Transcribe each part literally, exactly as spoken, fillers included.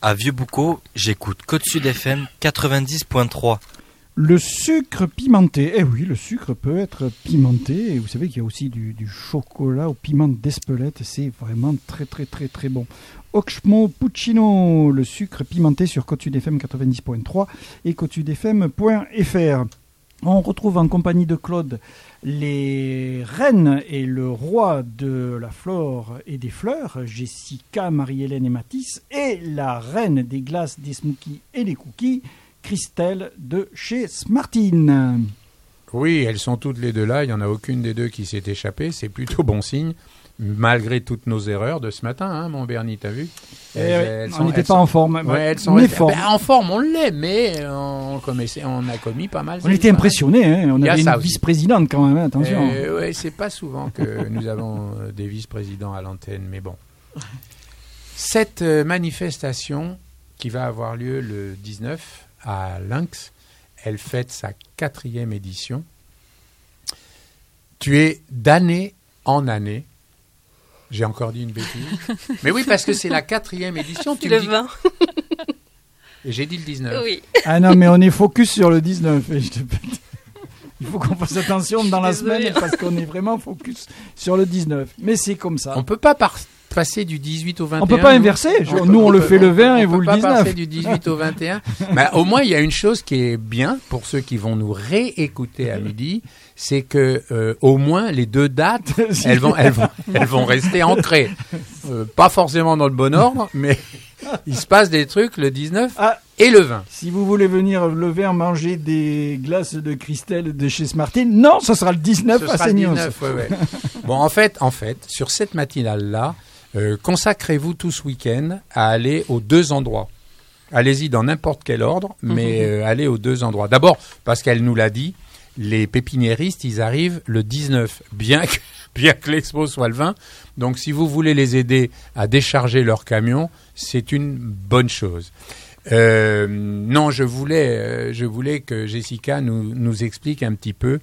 à Vieux-Boucau, j'écoute Côte-Sud F M quatre-vingt-dix point trois. Le sucre pimenté, eh oui, le sucre peut être pimenté, et vous savez qu'il y a aussi du, du chocolat au piment d'Espelette, c'est vraiment très très très très bon. Oxmo Puccino, le sucre pimenté sur Côte-Sud F M quatre-vingt-dix point trois et côte sud f m point f r. On retrouve en compagnie de Claude les reines et le roi de la flore et des fleurs, Jessica, Marie-Hélène et Mathis, et la reine des glaces, des smoothies et des cookies, Christelle de chez Smartine. Oui, elles sont toutes les deux là, il n'y en a aucune des deux qui s'est échappée, c'est plutôt bon signe, malgré toutes nos erreurs de ce matin, hein, mon Bernie, t'as vu eh elles, elles On n'était pas sont... en forme. Ouais, elles sont restées... ben, en forme, on l'est, mais on, on a commis pas mal. On était impressionnés, hein, on avait une vice-présidente quand même, attention. Euh, oui, c'est pas souvent que nous avons des vice-présidents à l'antenne, mais bon. Cette manifestation qui va avoir lieu le dix-neuf à Lynx, elle fête sa quatrième édition. Tu es d'année en année. J'ai encore dit une bêtise. Mais oui, parce que c'est la quatrième édition. C'est tu le dis... vingt. Et j'ai dit le dix-neuf. Oui. Ah non, mais on est focus sur le dix-neuf. Et je te... Il faut qu'on fasse attention dans la Désolé. semaine parce qu'on est vraiment focus sur le dix-neuf. Mais c'est comme ça. On ne peut pas par... passer du dix-huit au vingt et un. On ne peut pas inverser. On nous, peut, on, on le peut, fait le vingt et vous le dix-neuf. On ne peut pas passer du dix-huit au vingt et un. Mais au moins, il y a une chose qui est bien pour ceux qui vont nous réécouter à midi, c'est que euh, au moins les deux dates, elles vont, elles vont, elles vont rester ancrées. Euh, pas forcément dans le bon ordre, mais il se passe des trucs le dix-neuf ah, et le vingt. Si vous voulez venir le vingt manger des glaces de Christelle de chez Smartine, non, ce sera le dix-neuf ce à Seignos. Ouais, ouais. Bon, en fait, en fait, sur cette matinale-là, Euh, consacrez-vous tout ce week-end à aller aux deux endroits. Allez-y dans n'importe quel ordre, mais euh, allez aux deux endroits. D'abord, parce qu'elle nous l'a dit, les pépiniéristes, ils arrivent le dix-neuf, bien que, bien que l'expo soit le vingt. Donc, si vous voulez les aider à décharger leur camion, c'est une bonne chose. Euh, non, je voulais, euh, je voulais que Jessica nous, nous explique un petit peu.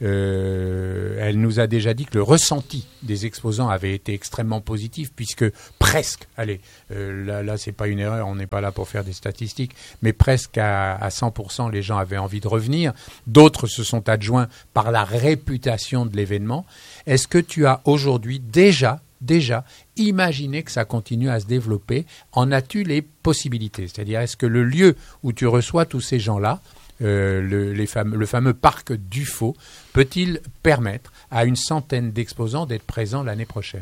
Euh, elle nous a déjà dit que le ressenti des exposants avait été extrêmement positif puisque presque, allez, euh, là, là c'est pas une erreur, on n'est pas là pour faire des statistiques, mais presque à, à cent pour cent les gens avaient envie de revenir. D'autres se sont adjoints par la réputation de l'événement. Est-ce que tu as aujourd'hui déjà déjà imaginé que ça continue à se développer? En as-tu les possibilités? C'est-à-dire, est-ce que le lieu où tu reçois tous ces gens-là, euh, le, les fameux, le fameux parc Dufaux, peut-il permettre à une centaine d'exposants d'être présents l'année prochaine?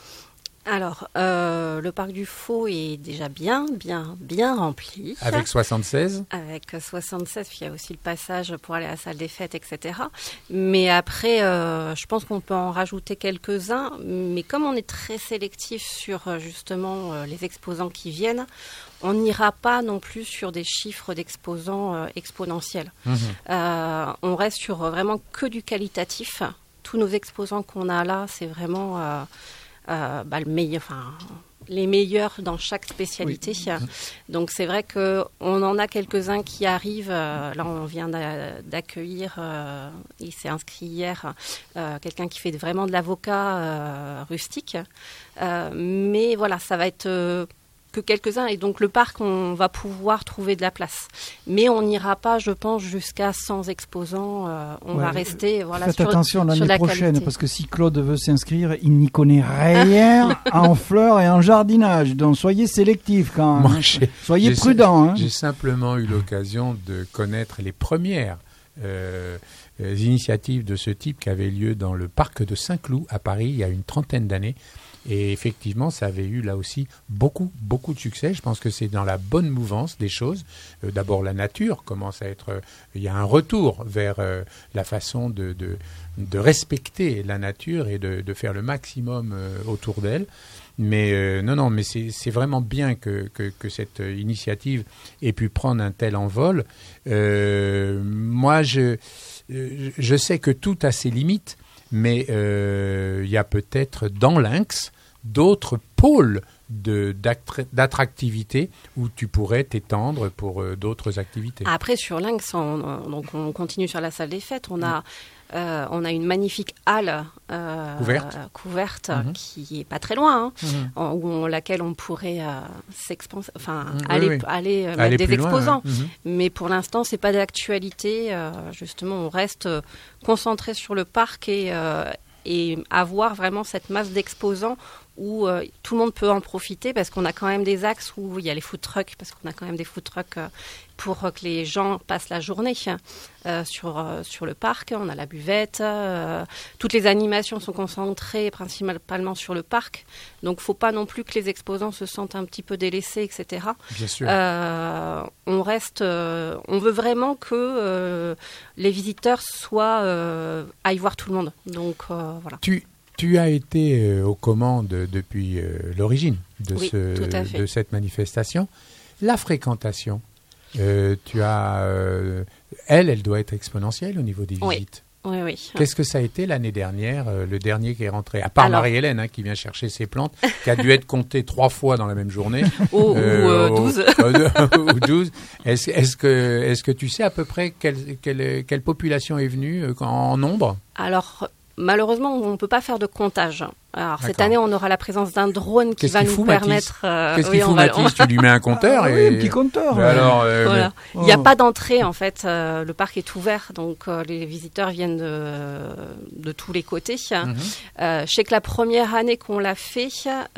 Alors, euh, le parc Dufaux est déjà bien, bien, bien rempli. Avec soixante-seize Avec soixante-seize, puis il y a aussi le passage pour aller à la salle des fêtes, et cetera. Mais après, euh, je pense qu'on peut en rajouter quelques-uns. Mais comme on est très sélectif sur justement euh, les exposants qui viennent, on n'ira pas non plus sur des chiffres d'exposants euh, exponentiels. Mmh. Euh, on reste sur vraiment que du qualitatif. Tous nos exposants qu'on a là, c'est vraiment... Euh, Euh, bah, le meilleur, enfin, les meilleurs dans chaque spécialité. Oui. Donc c'est vrai qu'on en a quelques-uns qui arrivent. Euh, là, on vient d'a- d'accueillir, euh, il s'est inscrit hier, euh, quelqu'un qui fait vraiment de l'avocat euh, rustique. Euh, mais voilà, ça va être... Euh, que quelques-uns, et donc le parc, on va pouvoir trouver de la place. Mais on n'ira pas, je pense, jusqu'à cent exposants. Euh, on ouais, va rester voilà, faites sur, attention l'année sur la prochaine, qualité. Parce que si Claude veut s'inscrire, il n'y connaît rien en fleurs et en jardinage. Donc soyez sélectifs quand même. Moi, j'ai, soyez j'ai, prudents. Hein. J'ai simplement eu l'occasion de connaître les premières euh, initiatives de ce type qui avaient lieu dans le parc de Saint-Cloud à Paris il y a une trentaine d'années. Et effectivement, ça avait eu là aussi beaucoup, beaucoup de succès. Je pense que c'est dans la bonne mouvance des choses. Euh, d'abord, la nature commence à être... Euh, il y a un retour vers euh, la façon de, de, de respecter la nature et de, de faire le maximum euh, autour d'elle. Mais euh, non, non, mais c'est, c'est vraiment bien que, que, que cette initiative ait pu prendre un tel envol. Euh, moi, je, je sais que tout a ses limites. Mais il euh, y a peut-être dans Lynx d'autres pôles de, d'attractivité où tu pourrais t'étendre pour euh, d'autres activités. Après, sur Lynx, on, on, donc on continue sur la salle des fêtes. On a Euh, on a une magnifique halle euh, couverte, euh, couverte mmh. qui est pas très loin, hein, mmh. en, où on, laquelle on pourrait euh, s'expanser, enfin mmh, aller, oui, oui. aller euh, aller mettre des exposants. Loin, ouais. mmh. Mais pour l'instant, c'est pas d'actualité. Euh, justement, on reste euh, concentré sur le parc et euh, et avoir vraiment cette masse d'exposants où euh, tout le monde peut en profiter, parce qu'on a quand même des axes où il y a les food trucks, parce qu'on a quand même des food trucks euh, pour euh, que les gens passent la journée euh, sur, euh, sur le parc. On a la buvette, euh, toutes les animations sont concentrées principalement sur le parc, donc il ne faut pas non plus que les exposants se sentent un petit peu délaissés, et cetera. Bien sûr. Euh, on reste, euh, on veut vraiment que euh, les visiteurs soient, euh, aillent voir tout le monde, donc euh, voilà. Tu Tu as été euh, aux commandes depuis euh, l'origine de, oui, ce, de cette manifestation. La fréquentation, euh, tu as, euh, elle, elle doit être exponentielle au niveau des visites. Oui, oui, oui. Qu'est-ce que ça a été l'année dernière, euh, le dernier qui est rentré? À part Alors, Marie-Hélène, hein, qui vient chercher ses plantes, qui a dû être comptée trois fois dans la même journée. Ou euh, douze. Ou douze. Est-ce, est-ce, que, est-ce que tu sais à peu près quelle, quelle, quelle population est venue euh, en nombre? Alors, malheureusement, on ne peut pas faire de comptage. Alors, D'accord. cette année, on aura la présence d'un drone qui Qu'est-ce va qu'il nous fout, permettre... Euh, Qu'est-ce oui, qu'il fout, va... Mathis? Tu lui mets un compteur ah, et... oui, un petit compteur. Mais ouais. alors, euh, voilà. mais... Il n'y a Oh. pas d'entrée, en fait. Euh, le parc est ouvert, donc euh, les visiteurs viennent de, de tous les côtés. Mm-hmm. Euh, je sais que la première année qu'on l'a fait,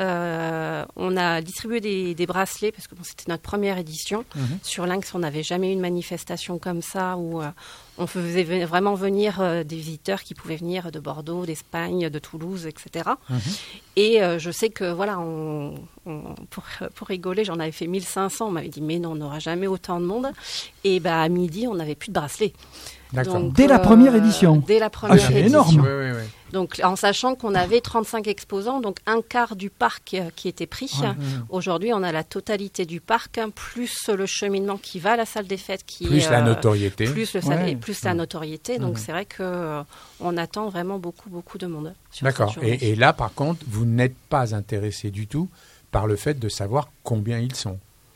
euh, on a distribué des, des bracelets, parce que bon, c'était notre première édition. Mm-hmm. Sur Lynx, on n'avait jamais eu une manifestation comme ça, où... Euh, on faisait vraiment venir euh, des visiteurs qui pouvaient venir de Bordeaux, d'Espagne, de Toulouse, et cetera. Mmh. Et euh, je sais que, voilà, on, on, pour, pour rigoler, j'en avais fait mille cinq cents. On m'avait dit, mais non, on n'aura jamais autant de monde. Et bah, à midi, on n'avait plus de bracelets. D'accord. Dès euh, la première édition. Dès la première ah, c'est édition. énorme. Oui, oui, oui. Donc, en sachant qu'on avait trente-cinq exposants, donc un quart du parc euh, qui était pris. Ouais. Aujourd'hui, on a la totalité du parc, hein, plus le cheminement qui va à la salle des fêtes, qui plus est, la euh, notoriété, plus le ouais. plus la notoriété. Donc, mmh. c'est vrai que euh, on attend vraiment beaucoup, beaucoup de monde. Sur D'accord. Et, et là, par contre, vous n'êtes pas intéressé du tout par le fait de savoir combien ils sont.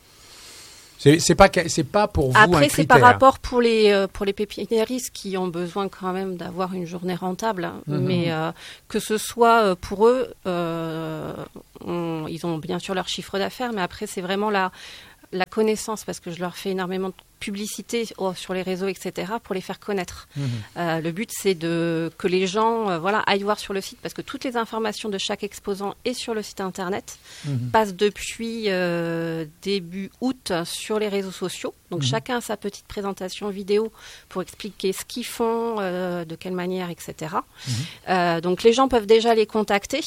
C'est, c'est pas c'est pas pour vous Après, un c'est critère. par rapport pour les euh, pour les pépiniéristes qui ont besoin quand même d'avoir une journée rentable. Mmh. Mais euh, que ce soit pour eux, euh, on, ils ont bien sûr leur chiffre d'affaires, mais après c'est vraiment la la connaissance, parce que je leur fais énormément de publicité oh, sur les réseaux, et cetera, pour les faire connaître. Mmh. Euh, le but, c'est de que les gens euh, voilà, aillent voir sur le site, parce que toutes les informations de chaque exposant est sur le site internet, mmh. passent depuis euh, début août sur les réseaux sociaux. Donc, mmh. chacun a sa petite présentation vidéo pour expliquer ce qu'ils font, euh, de quelle manière, et cetera. Mmh. Euh, donc, les gens peuvent déjà les contacter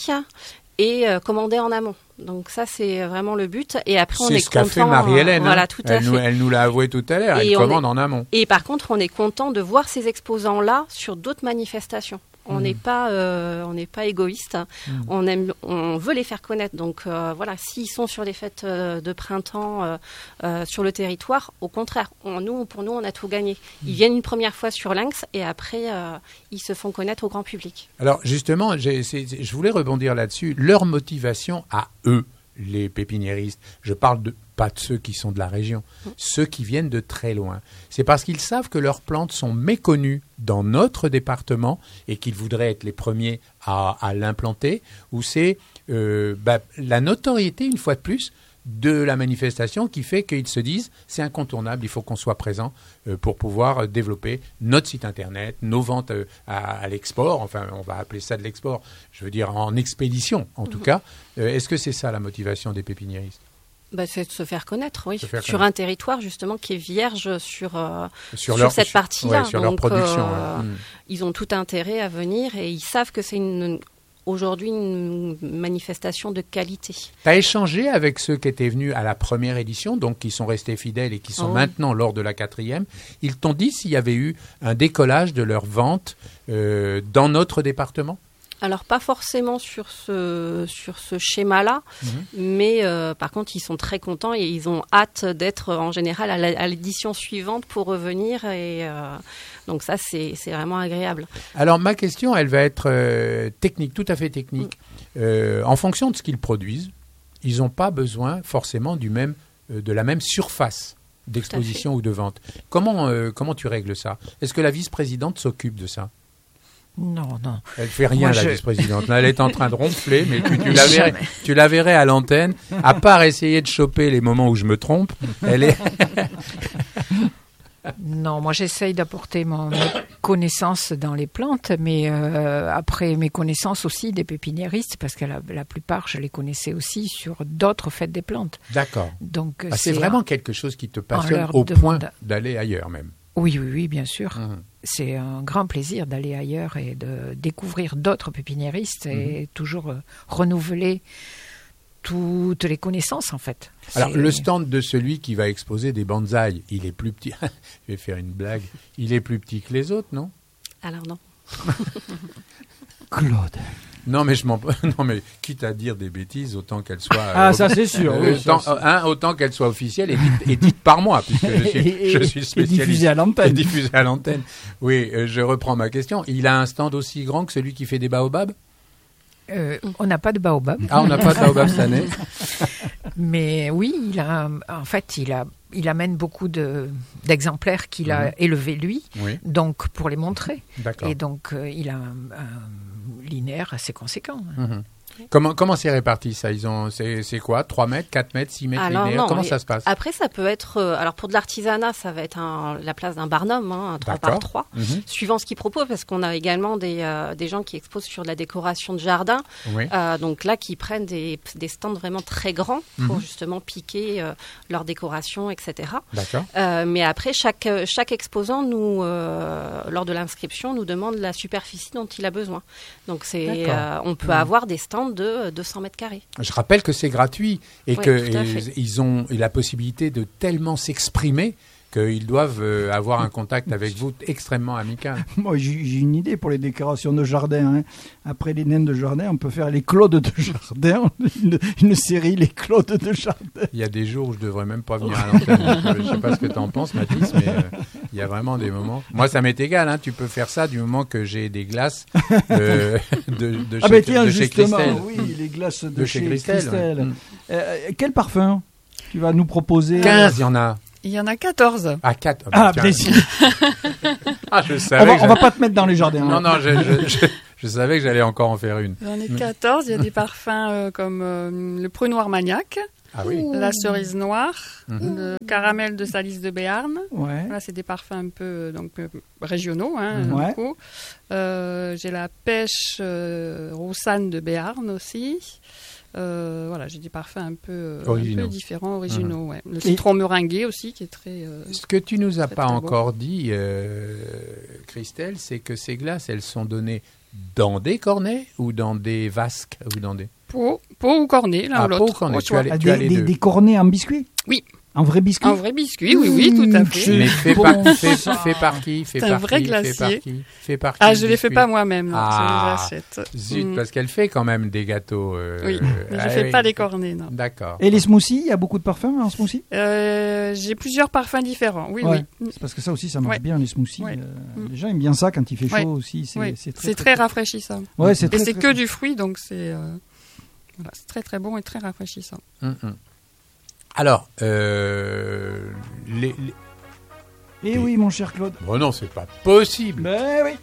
et euh, commander en amont. Donc ça, c'est vraiment le but. Et après, on c'est est ce qu'a content. fait Marie-Hélène. Voilà, hein. tout à elle, fait. Nous, elle nous l'a avoué tout à l'heure. Elle commande est... en amont. Et par contre, on est content de voir ces exposants-là sur d'autres manifestations. On n'est mmh. pas, euh, on n'est pas égoïste. Mmh. On aime, on veut les faire connaître. Donc euh, voilà, s'ils sont sur les fêtes euh, de printemps euh, euh, sur le territoire, au contraire, on, nous, pour nous, on a tout gagné. Ils mmh. viennent une première fois sur Lynx et après, euh, ils se font connaître au grand public. Alors justement, j'ai, c'est, je voulais rebondir là-dessus. Leur motivation à eux, les pépiniéristes, je parle de pas de ceux qui sont de la région, mmh. ceux qui viennent de très loin. C'est parce qu'ils savent que leurs plantes sont méconnues dans notre département et qu'ils voudraient être les premiers à, à l'implanter, ou c'est euh, bah, la notoriété, une fois de plus, de la manifestation qui fait qu'ils se disent c'est incontournable, il faut qu'on soit présent euh, pour pouvoir euh, développer notre site internet, nos ventes euh, à, à l'export, enfin on va appeler ça de l'export, je veux dire en expédition en mmh. tout cas. Euh, est-ce que c'est ça la motivation des pépiniéristes ? Bah, c'est de se faire connaître, oui, faire sur connaître. un territoire justement qui est vierge sur, euh, sur, sur, leur, cette partie-là. Ouais, sur Donc, leur production. Euh, mmh. Ils ont tout intérêt à venir et ils savent que c'est une, aujourd'hui une manifestation de qualité. Tu as échangé avec ceux qui étaient venus à la première édition, donc qui sont restés fidèles et qui sont oh. maintenant lors de la quatrième. Ils t'ont dit s'il y avait eu un décollage de leurs ventes euh, dans notre département ? Alors, pas forcément sur ce, sur ce schéma-là, mmh. mais euh, par contre, ils sont très contents et ils ont hâte d'être en général à, la, à l'édition suivante pour revenir. Et euh, donc ça, c'est, c'est vraiment agréable. Alors, ma question, elle va être euh, technique, tout à fait technique. Mmh. Euh, en fonction de ce qu'ils produisent, ils n'ont pas besoin forcément du même, euh, de la même surface d'exposition ou de vente. Comment, euh, comment tu règles ça ? Est-ce que la vice-présidente s'occupe de ça ? Non, non. Elle fait rien, Moi, la je- vice-présidente. Là, elle est en train de ronfler, mais tu, tu, la verrais, tu la verrais à l'antenne. À part essayer de choper les moments où je me trompe, elle est... Non, moi j'essaye d'apporter mon mes connaissances dans les plantes, mais euh, après mes connaissances aussi des pépiniéristes, parce que la, la plupart, je les connaissais aussi sur d'autres fêtes des plantes. D'accord. Donc Ah, c'est vraiment quelque chose qui te passionne leur au point demande- d'aller ailleurs même. Oui, oui, oui, bien sûr. Mhm. C'est un grand plaisir d'aller ailleurs et de découvrir d'autres pépiniéristes et toujours euh, renouveler toutes les connaissances en fait. Alors, C'est- le stand de celui qui va exposer des bonsaïs, il est plus petit. Je vais faire une blague. Il est plus petit que les autres, non? Alors non. Claude. Non, mais je m'en. Non, mais quitte à dire des bêtises, autant qu'elles soient. Ah, euh, ça c'est sûr. euh, oui, ça, autant, c'est- hein, autant qu'elles soient officielles et dites, et dites par moi, puisque je suis, Et- je et- suis et spécialiste. diffusé à l'antenne. Et diffusé à l'antenne. Oui, euh, je reprends ma question. Il a un stand aussi grand que celui qui fait des baobabs? Euh, on n'a pas de baobab, Ah, on n'a pas de baobab cette année. mais oui, il a, en fait, il a, il amène beaucoup de d'exemplaires qu'il a Mhm. élevés lui, Oui, donc pour les montrer. d'accord. Et donc euh, il a un, un linéaire assez conséquent. Mhm. Comment comment c'est réparti ça? Ils ont c'est c'est quoi? trois mètres, quatre mètres, six mètres Alors, linéaires? non, Comment mais ça se passe? Après, ça peut être. euh, alors, pour de l'artisanat, ça va être un- la place d'un barnum, hein, un trois D'accord. par trois, Mhm. suivant ce qu'ils proposent, parce qu'on a également des, euh, des gens qui exposent sur de la décoration de jardin. Oui. Euh, donc là, qui prennent des, des stands vraiment très grands pour Mhm. justement piquer euh, leur décoration, et cetera. D'accord. Euh, mais après, chaque, euh, chaque exposant, nous, euh, lors de l'inscription, nous demande la superficie dont il a besoin. Donc, c'est, D'accord. euh, on peut Mhm. avoir des stands de euh, deux cents mètres carrés. Je rappelle que c'est gratuit et Oui, que tout à ils, fait. ils ont la possibilité de tellement s'exprimer qu'ils doivent euh, avoir un contact avec vous extrêmement amical. Moi, j'ai j'ai une idée pour les décorations de jardin. hein. Après les naines de jardin, on peut faire les Claudes de jardin, une, une série les Claudes de jardin. Il y a des jours où je devrais même pas venir à l'antenne. Je ne sais pas ce que tu en penses, Mathis, mais euh, il y a vraiment des moments. Moi, ça m'est égal. Hein, tu peux faire ça du moment que j'ai des glaces euh, de, de Ah chez, ben tiens, de chez justement, Christelle. oui, les glaces de, De chez Christelle, ouais. Mm. Euh, quel parfum tu vas nous proposer? quinze, il y en a. Il y en a quatorze. Ah, quatre. Ah, tiens. plaisir. Ah, je On savais. va, que on va j'allais- pas te mettre dans les jardins. Non, hein. non, je, je, je, je savais que j'allais encore en faire une. J'en ai Mm. quatorze. Il y a des parfums euh, comme euh, le pruneau armagnac, Ah oui. la cerise noire, Mhm. le caramel de Salis de Béarn. Ouais. Là, c'est des parfums un peu euh, donc, euh, régionaux. Hein, Mhm. Ouais. locaux. Euh, j'ai la pêche euh, roussanne de Béarn aussi. Euh, voilà, j'ai des parfums un peu, euh, un Originaux. peu différents, originaux. Ouais. Le Et- citron meringué aussi, qui est très. euh, Ce que tu nous as Très, pas très beau. encore dit, euh, Christelle, c'est que ces glaces, elles sont données dans des cornets ou dans des vasques ou dans des pot, pot ou cornet, l'un Ah, ou pot ou l'autre. cornet, au tu choix. as les- Ah, tu as des, les des- deux. des cornets en biscuit? Oui. En vrai biscuit? Un vrai biscuit, oui, oui, tout à Mmh, fait. c'est- Mais fait, bon, par, fait, ça. fait par qui fait C'est un par vrai qui Fait glacier. par qui Fait par qui Ah, le je les fais biscuit pas moi-même, non, Ah. je les achète. Zut, Mm. parce qu'elle fait quand même des gâteaux. euh, Oui, mais je ah fais oui. pas les cornets, non. D'accord. Et les smoothies, il y a beaucoup de parfums en smoothie? Euh, j'ai plusieurs parfums différents, oui, Ouais. oui. C'est parce que ça aussi, ça marche Ouais. bien, les smoothies. Ouais. Euh, Mm. Les gens aiment bien ça quand il fait chaud Ouais. aussi. C'est Oui. c'est C'est très rafraîchissant. Ouais, c'est Et très, c'est très- que du fruit, donc c'est euh, voilà, c'est très très bon et très rafraîchissant. Hum, hum. Alors, euh, les, les- Eh oui, mon cher Claude. Bon, non, c'est pas possible. Ben oui.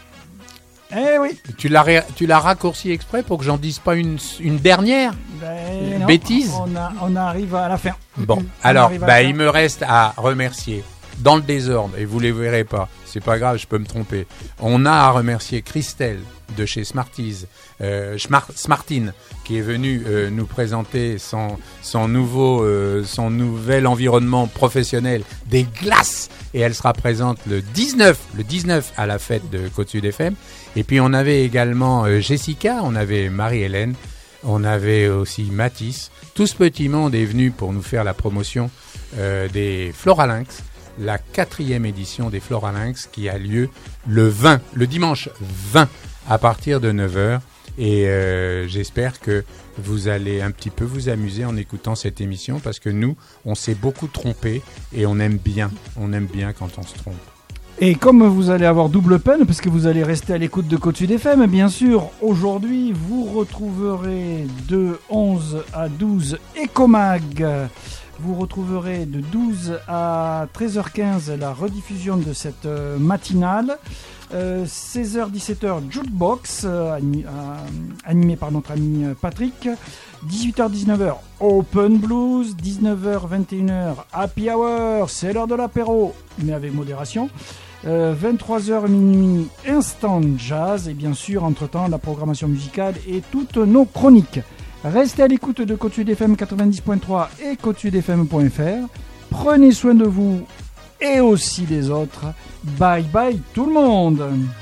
Eh oui. Tu l'as ré- tu l'as raccourci exprès pour que j'en dise pas une, une dernière. Ben non, Bêtise. On, a- on arrive à la fin. Bon, alors, arrive à bah, la il fin. me reste à remercier, dans le désordre, et vous les verrez pas, c'est pas grave, je peux me tromper. On a à remercier Christelle de chez Smarties, euh, Schmar- Smartine, qui est venue euh, nous présenter son, son, nouveau, euh, son nouvel environnement professionnel des glaces. Et elle sera présente le dix-neuf, le dix-neuf à la fête de Côte-Sud F M. Et puis on avait également euh, Jessica, on avait Marie-Hélène, on avait aussi Mathis. Tout ce petit monde est venu pour nous faire la promotion euh, des Floralinx, la quatrième édition des Floralinx qui a lieu le vingt, le dimanche vingt à partir de neuf heures. Et euh, j'espère que vous allez un petit peu vous amuser en écoutant cette émission parce que nous, on s'est beaucoup trompé et on aime bien, on aime bien quand on se trompe. Et comme vous allez avoir double peine, parce que vous allez rester à l'écoute de Côte-Sud F M, bien sûr, aujourd'hui, vous retrouverez de onze à douze Ecomag. Vous retrouverez de douze à treize heures quinze la rediffusion de cette euh, matinale. Euh, seize heures dix-sept heures Jukebox, euh, animé, euh, animé par notre ami Patrick. dix-huit heures dix-neuf heures Open Blues. dix-neuf heures vingt et une heures Happy Hour, c'est l'heure de l'apéro, mais avec modération. Euh, vingt-trois heures minuit Instant Jazz. Et bien sûr, entre-temps, la programmation musicale et toutes nos chroniques. Restez à l'écoute de Côte Sud F M quatre-vingt-dix point trois et côte sud f m point f r. Prenez soin de vous et aussi des autres. Bye bye tout le monde.